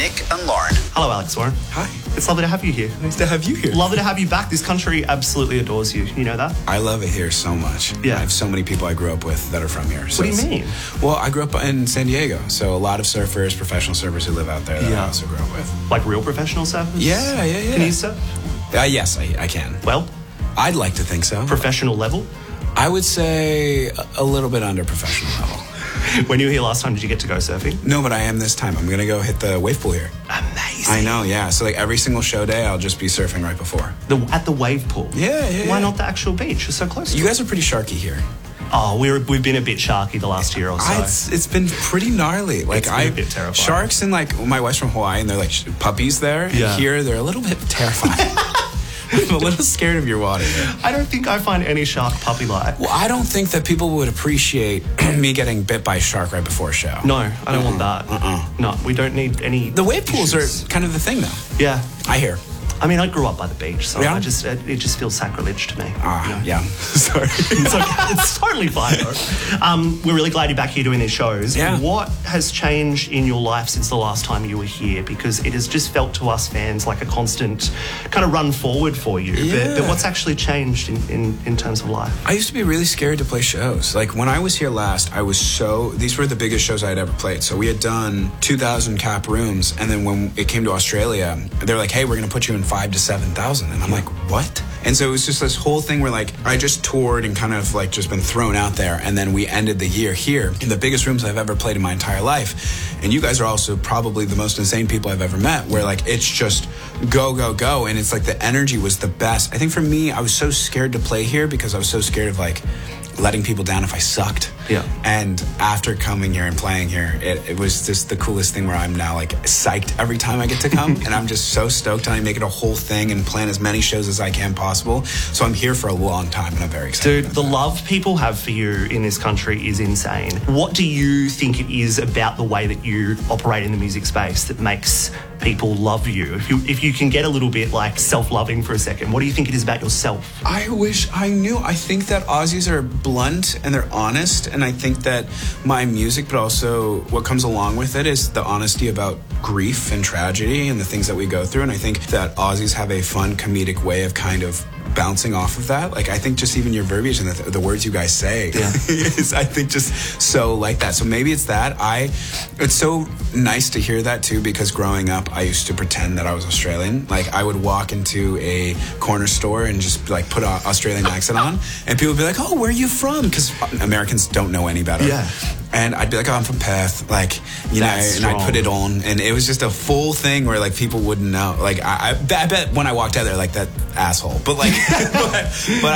Nick and Lauren. Hello, Alex Warren. Hi. It's lovely to have you here. Nice to have you here. Lovely to have you back. This country absolutely adores you. You know that? I love it here so much. Yeah. I have so many people I grew up with that are from here. So What do you mean? Well, I grew up in San Diego, so a lot of surfers, professional surfers who live out there that I also grew up with. Like real professional surfers? Yeah. Can you surf? Yes, I can. Well, I'd like to think so. professional level? I would say a little bit under professional level. When you were here last time, did you get to go surfing? No, but I am this time. I'm going to go hit the wave pool here. Amazing. I know, yeah. So like every single show day, I'll just be surfing right before. At the wave pool? Yeah. Why not the actual beach? You're so close to You it. guys are pretty sharky here. Oh, we've been a bit sharky the last year or so. It's been pretty gnarly. Like It's been a bit terrifying. Sharks in like my wife's from Hawaii and they're like puppies there. And Yeah. here they're a little bit terrifying. I'm a little scared of your water here. I don't think I find any shark puppy-like. Well, I don't think that people would appreciate me getting bit by a shark right before a show. No, I don't want that. No, we don't need any. The wave pools issues. are kind of the thing, though. Yeah. I hear. I mean, I grew up by the beach, so Yeah? it just feels sacrilege to me. Yeah. Sorry. It's okay. It's totally fine, though. We're really glad you're back here doing these shows. Yeah. What has changed in your life since the last time you were here? Because it has just felt to us fans like a constant kind of run forward for you. Yeah. But what's actually changed in terms of life? I used to be really scared to play shows. Like when I was here last, these were the biggest shows I had ever played. So we had done 2,000 cap rooms. And then when it came to Australia, they were like, hey, we're going to put you in 5,000 to 7,000. And I'm like, what? And so it was just this whole thing where like, I just toured and kind of like just been thrown out there. And then we ended the year here in the biggest rooms I've ever played in my entire life. And you guys are also probably the most insane people I've ever met, where like, it's just go, go, go. And it's like the energy was the best. I think for me, I was so scared to play here because I was so scared of like letting people down if I sucked. Yeah. And after coming here and playing here, it was just the coolest thing where I'm now like psyched every time I get to come. And I'm just so stoked and I make it a whole thing and plan as many shows as I can possible. So I'm here for a long time and I'm very excited. Dude, the love people have for you in this country is insane. What do you think it is about the way that you operate in the music space that makes people love you? If you can get a little bit like self-loving for a second, what do you think it is about yourself? I wish I knew. I think that Aussies are blunt and they're honest. And I think that my music, but also what comes along with it is the honesty about grief and tragedy and the things that we go through. And I think that Aussies have a fun comedic way of kind of bouncing off of that. Like I think just even your verbiage and the words you guys say is I think just so like that. So maybe it's that. It's so nice to hear that too, because growing up I used to pretend that I was Australian. Like I would walk into a corner store and just like put an Australian accent on and people would be like, oh, where are you from? Because Americans don't know any better. Yeah. And I'd be like, oh, I'm from Perth, like, you know, and I'd put it on. And it was just a full thing where, like, people wouldn't know. Like, I bet when I walked out there, like, that asshole. But, like, but